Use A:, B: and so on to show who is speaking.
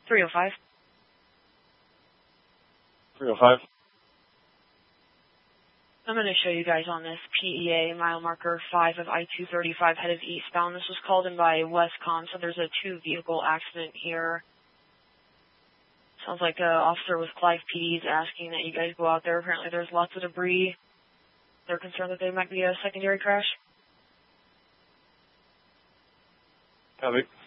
A: 305.
B: 305.
A: I'm going to show you guys on this PEA mile marker 5 of I-235 headed eastbound. This was called in by Westcom, so there's a 2-vehicle accident here. Sounds like an officer with Clive PD is asking that you guys go out there. Apparently there's lots of debris. They're concerned that there might be a secondary crash.
B: Copy.